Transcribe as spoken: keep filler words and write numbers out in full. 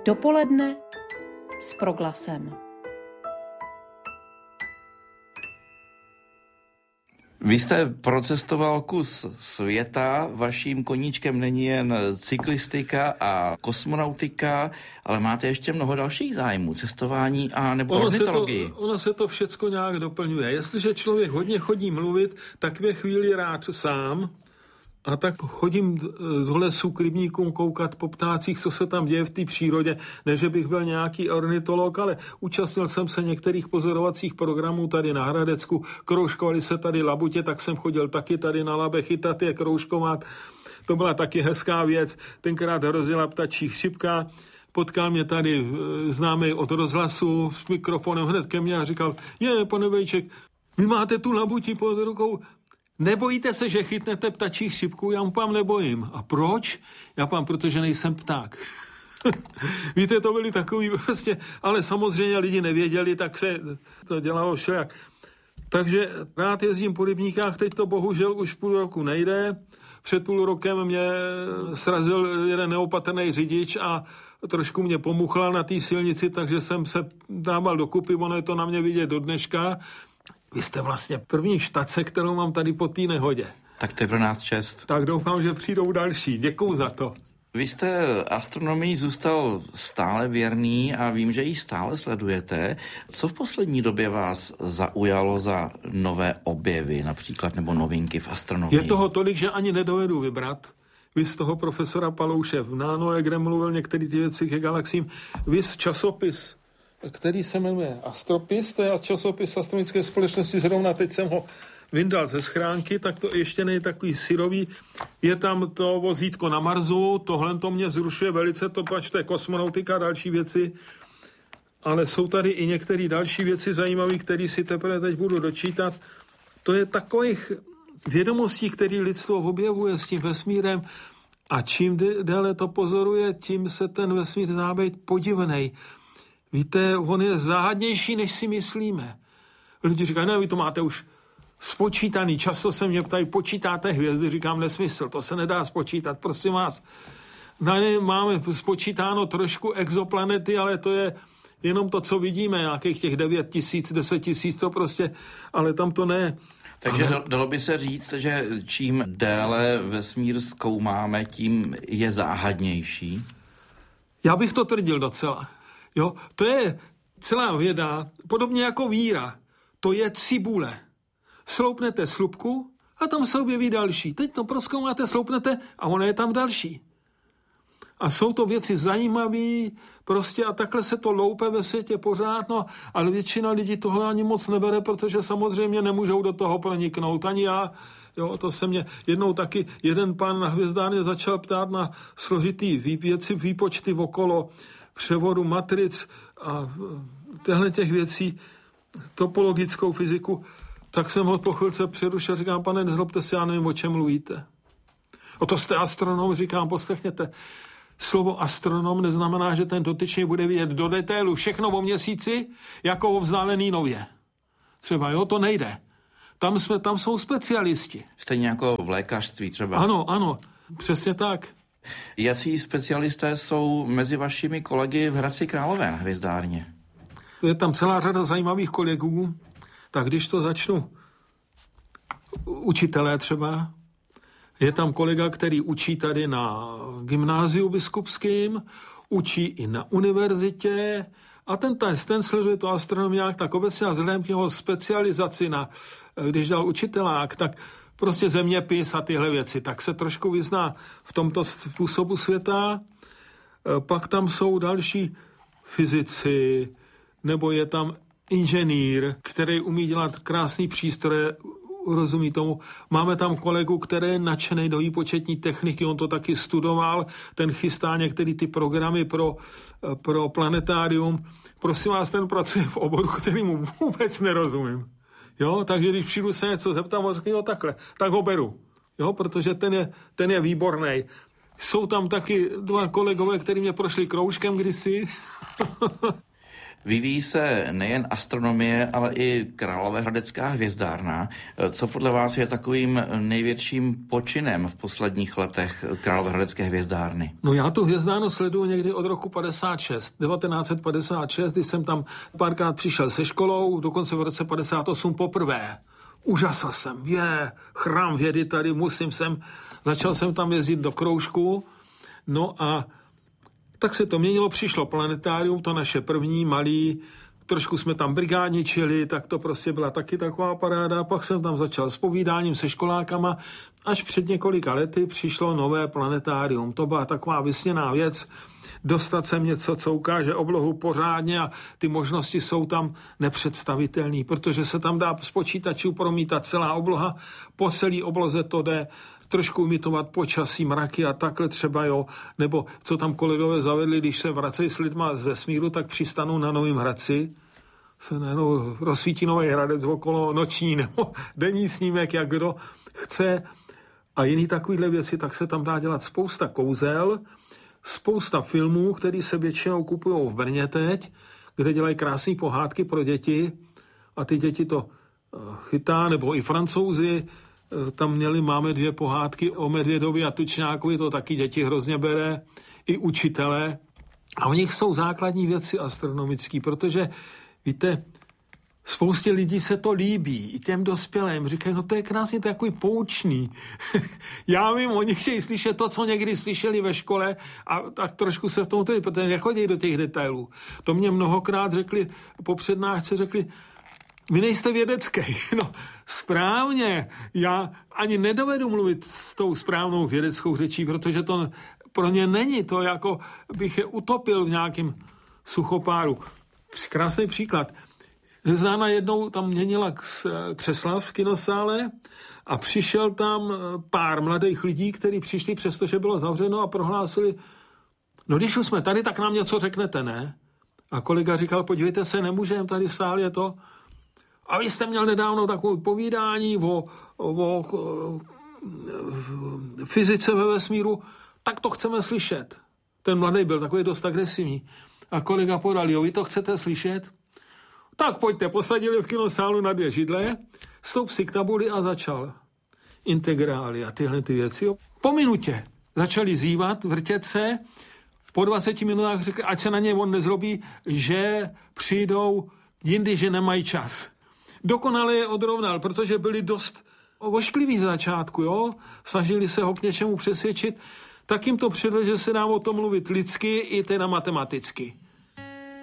Dopoledne s Proglasem. Vy jste procestoval kus světa, vaším koníčkem není jen cyklistika a kosmonautika, ale máte ještě mnoho dalších zájmů, cestování a nebo ono ornitologii. Se to, ono se to všecko nějak doplňuje. Jestliže člověk hodně chodí mluvit, tak ve chvíli rád sám, a tak chodím do lesů k rybníkům koukat po ptácích, co se tam děje v té přírodě. Ne, že bych byl nějaký ornitolog, ale účastnil jsem se některých pozorovacích programů tady na Hradecku. Kroužkovali se tady labutě, tak jsem chodil taky tady na Labe chytat je, kroužkovat. To byla taky hezká věc. Tenkrát hrozila ptačí chřipka. Potkal mě tady známý od rozhlasu s mikrofonem hned ke mně a říkal, je, pane Vejček, vy máte tu labuti pod rukou, nebojíte se, že chytnete ptačí chřipku? Já mu pám nebojím. A proč? Já pám, protože nejsem pták. Víte, to byly takový prostě, ale samozřejmě lidi nevěděli, tak se to dělalo všelijak. Takže rád jezdím po rybníkách, teď to bohužel už půl roku nejde. Před půl rokem mě srazil jeden neopatrný řidič a trošku mě pomuchlal na té silnici, takže jsem se dával dokupy, ono je to na mě vidět do dneška. Vy jste vlastně první štace, kterou mám tady po té nehodě. Tak to je pro nás čest. Tak doufám, že přijdou další. Děkuju za to. Vy jste astronomii zůstal stále věrný a vím, že ji stále sledujete. Co v poslední době vás zaujalo za nové objevy, například, nebo novinky v astronomii? Je toho tolik, že ani nedovedu vybrat. Vy z toho profesora Palouše v Nano, kde mluvil některé ty věci ke galaxiím. Vy z časopis, který se jmenuje Astropis, to je časopis astronomické společnosti, zrovna teď jsem ho vyndal ze schránky, tak to ještě není takový syrový. Je tam to vozítko na Marsu, tohle to mě vzrušuje velice, to pač to je kosmonautika a další věci, ale jsou tady i některé další věci zajímavé, které si teprve teď budu dočítat. To je takových vědomostí, které lidstvo objevuje s tím vesmírem a čím déle to pozoruje, tím se ten vesmír zdá být podivnej. Víte, on je záhadnější, než si myslíme. Lidi říkají, ne, vy to máte už spočítaný. Často se mě ptají, počítáte hvězdy? Říkám, nesmysl, to se nedá spočítat, prosím vás. Tady máme spočítáno trošku exoplanety, ale to je jenom to, co vidíme, nějakých těch devět tisíc, deset tisíc, to prostě, ale tam to ne. Takže ale... dalo by se říct, že čím déle vesmír zkoumáme, tím je záhadnější? Já bych to tvrdil docela. Jo, to je celá věda, podobně jako víra. To je cibule. Sloupnete slupku a tam se objeví další. Teď to prozkoumáte, sloupnete a ono je tam další. A jsou to věci zajímavé, prostě a takhle se to loupe ve světě pořád, no, ale většina lidí tohle ani moc nebere, protože samozřejmě nemůžou do toho proniknout. Ani já, jo, to se mě jednou taky jeden pán na hvězdárně začal ptát na složitý věci, výpočty okolo převodu matric a těchto těch věcí, topologickou fyziku, tak jsem ho po chvilce přerušil a říkám, pane, nezlobte se, já nevím, o čem mluvíte. O to jste astronom, říkám, poslechněte. Slovo astronom neznamená, že ten dotyčný bude vidět do detailu všechno o měsíci, jako o vzdálený nově. Třeba, jo, to nejde. Tam, jsme, tam jsou specialisti. Stejně jako v lékařství třeba. Ano, ano, přesně tak. Jací specialisté jsou mezi vašimi kolegy v Hradci Králové na hvězdárně? Je tam celá řada zajímavých kolegů, tak když to začnu, učitelé třeba, je tam kolega, který učí tady na gymnáziu biskupským, učí i na univerzitě a ten, ten sleduje to astronomii nějak tak obecně a vzhledem k jeho specializaci na, když dal učitelák, tak prostě zeměpis a tyhle věci, tak se trošku vyzná v tomto způsobu světa. Pak tam jsou další fyzici, nebo je tam inženýr, který umí dělat krásný přístroje, rozumí tomu. Máme tam kolegu, který je nadšený do výpočetní techniky, on to taky studoval, ten chystá některé ty programy pro, pro planetárium. Prosím vás, ten pracuje v oboru, kterýmu vůbec nerozumím. Jo, takže když přijdu se něco zeptám, řeknu, jo, takhle, tak ho beru. Jo, protože ten je, ten je výborný. Jsou tam taky dva kolegové, kteří mě prošli kroužkem kdysi. Vyvíjí se nejen astronomie, ale i Královéhradecká hvězdárna. Co podle vás je takovým největším počinem v posledních letech Královéhradecké hvězdárny? No já tu hvězdárnu sleduju někdy od roku padesát šest, devatenáct set padesát šest, když jsem tam párkrát přišel se školou, dokonce v roce padesát osm poprvé. Úžasl jsem, je, chrám vědy tady, musím sem, začal jsem tam jezdit do kroužku, no a tak se to měnilo, přišlo planetárium, to naše první, malý, trošku jsme tam brigádničili, tak to prostě byla taky taková paráda, pak jsem tam začal s povídáním se školákama, až před několika lety přišlo nové planetárium, to byla taková vysněná věc, dostat sem něco, co ukáže oblohu pořádně a ty možnosti jsou tam nepředstavitelné, protože se tam dá z počítačů promítat celá obloha, po celý obloze to jde, trošku imitovat počasí, mraky a takhle třeba, jo, nebo co tam kolegové zavedli, když se vracejí s lidma z vesmíru, tak přistanou na Novém Hradci, se najednou rozsvítí Nový Hradec okolo noční nebo denní snímek, jak kdo chce a jiný takovýhle věci, tak se tam dá dělat spousta kouzel, spousta filmů, které se většinou kupují v Brně teď, kde dělají krásné pohádky pro děti a ty děti to chytá, nebo i Francouzi, tam měli, máme dvě pohádky o Medvědovi a Tučňákovi, to taky děti hrozně bere, i učitelé. A u nich jsou základní věci astronomické, protože, víte, spoustě lidí se to líbí, i těm dospělým. Říkají, no to je krásně, to je takový poučný. Já vím, oni chtějí slyšet to, co někdy slyšeli ve škole a tak trošku se v tom tedy, protože nechodí do těch detailů. To mě mnohokrát řekli, po přednášce řekli, vy nejste vědecký. No, správně. Já ani nedovedu mluvit s tou správnou vědeckou řečí, protože to pro ně není. To jako bych je utopil v nějakém suchopáru. Krásný příklad. Znána jednou tam měnila křesla v kinosále a přišel tam pár mladých lidí, kteří přišli, přestože bylo zavřeno a prohlásili, no když už jsme tady, tak nám něco řeknete, ne? A kolega říkal, podívejte se, nemůžeme, tady stále je to. A vy jste měl nedávno takové povídání o, o, o fyzice ve vesmíru, tak to chceme slyšet. Ten mladý byl takový dost agresivní. A kolega podal, jo, vy to chcete slyšet? Tak pojďte, posadili v kinosálu na dvě židle, stoup si k tabuli a začal. Integrály a tyhle ty věci. Po minutě začali zívat, vrtět se, po dvaceti minutách řekli, ať se na ně on nezlobí, že přijdou jindy, že nemají čas. Dokonale je odrovnal, protože byli dost oškliví z začátku, jo? Snažili se ho k něčemu přesvědčit, tak jim to předvedl, že se dá o tom mluvit lidsky i teda matematicky.